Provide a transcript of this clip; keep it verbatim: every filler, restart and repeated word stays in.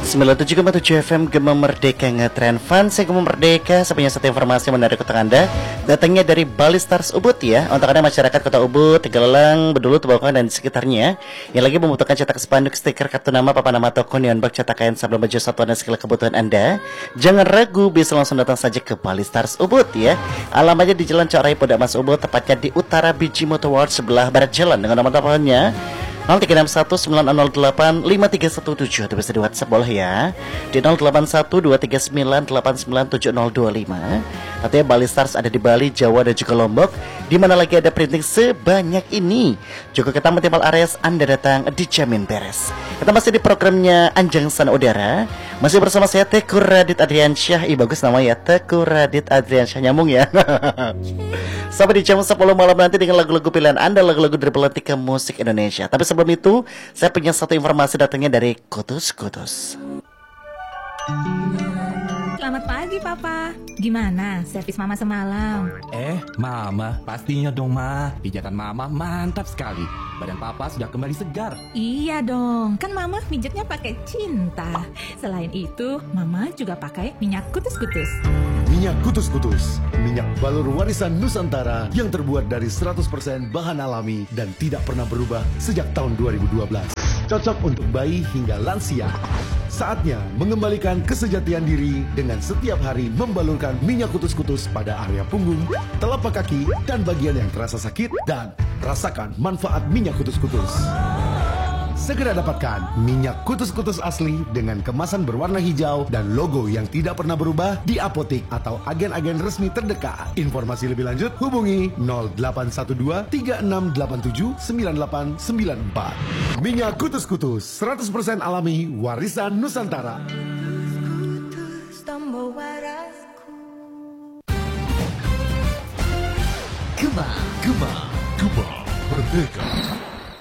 sembilan puluh tujuh koma tujuh F M Gema Merdeka Ngetren Fun. Saya Gema Merdeka. Saya punya satu informasi menarik untuk Anda. Datangnya dari Bali Stars Ubud ya. Untuk Anda masyarakat Kota Ubud, Tegalang, Bedulu, Tubakan dan sekitarnya yang lagi membutuhkan cetak spanduk, stiker, kartu nama, papan nama toko, neon bag, cetakan, sablon baju, satuan dan segala kebutuhan Anda. Jangan ragu, bisa langsung datang saja ke Bali Stars Ubud ya. Alamatnya di Jalan Corai Poda Mas Ubud, tepatnya di utara Biji Motor World sebelah barat jalan, dengan nomor teleponnya nol tiga enam satu sembilan nol delapan lima tiga satu tujuh, atau bisa di WhatsApp boleh ya di nol delapan satu dua tiga sembilan delapan sembilan tujuh nol dua lima. Artinya Bali Stars ada di Bali, Jawa dan juga Lombok, di mana lagi ada printing sebanyak ini. Juga kita multiple areas, Anda datang dijamin beres. Kita masih di programnya Anjang Sana Udara. Masih bersama saya Teguh Radit Adriansyah. Ih bagus namanya ya, Teguh Radit Adriansyah, nyambung ya. Sampai di jam sepuluh malam nanti dengan lagu-lagu pilihan Anda, lagu-lagu dari pelantikan musik Indonesia. Tapi sebelum itu, saya punya satu informasi datangnya dari Kutus-Kutus. Selamat pagi, Papa. Gimana servis Mama semalam? Eh, Mama, pastinya dong, Ma. Pijakan Mama mantap sekali. Badan Papa sudah kembali segar. Iya dong, kan Mama pijatnya pakai cinta. Selain itu, Mama juga pakai minyak kutus-kutus. Minyak kutus-kutus, minyak balur warisan Nusantara yang terbuat dari seratus persen bahan alami dan tidak pernah berubah sejak tahun dua ribu dua belas. Cocok untuk bayi hingga lansia. Saatnya mengembalikan kesejatian diri dengan setiap hari membalurkan minyak kutus-kutus pada area punggung, telapak kaki, dan bagian yang terasa sakit, dan rasakan manfaat minyak kutus-kutus. Segera dapatkan minyak kutus-kutus asli dengan kemasan berwarna hijau dan logo yang tidak pernah berubah di apotik atau agen-agen resmi terdekat. Informasi lebih lanjut hubungi nol delapan satu dua tiga enam delapan tujuh sembilan delapan sembilan empat. Minyak kutus-kutus seratus persen alami warisan Nusantara. Gema, Gema, Gema Merdeka.